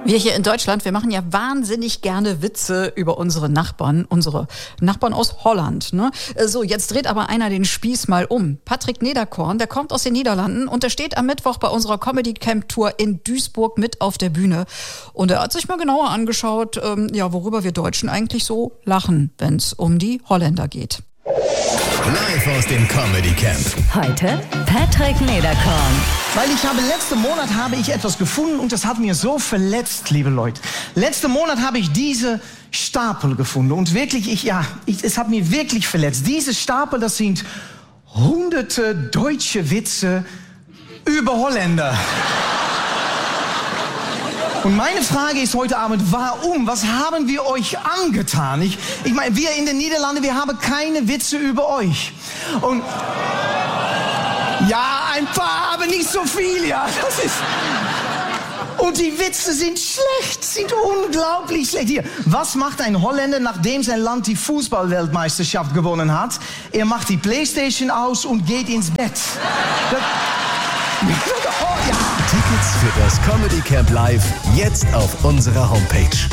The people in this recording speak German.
Wir hier in Deutschland, wir machen ja wahnsinnig gerne Witze über unsere Nachbarn aus Holland. Ne? So, jetzt dreht aber einer den Spieß mal um. Patrick Nederkorn, der kommt aus den Niederlanden und der steht am Mittwoch bei unserer Comedy Camp Tour in Duisburg mit auf der Bühne. Und er hat sich mal genauer angeschaut, worüber wir Deutschen eigentlich so lachen, wenn es um die Holländer geht. Live aus dem Comedy Camp. Heute Patrick Nederkorn. Weil letzten Monat habe ich etwas gefunden und das hat mir so verletzt, liebe Leute. Letzten Monat habe ich diese Stapel gefunden und wirklich, es hat mir wirklich verletzt. Diese Stapel, das sind hunderte deutsche Witze über Holländer. Und meine Frage ist heute Abend, warum? Was haben wir euch angetan? Ich meine, wir in den Niederlanden, wir haben keine Witze über euch. Und ja, ein paar, aber nicht so viel, ja. Und die Witze sind schlecht, sind unglaublich schlecht. Hier, was macht ein Holländer, nachdem sein Land die Fußball-Weltmeisterschaft gewonnen hat? Er macht die Playstation aus und geht ins Bett. Tickets für das Comedy Camp Live jetzt auf unserer Homepage.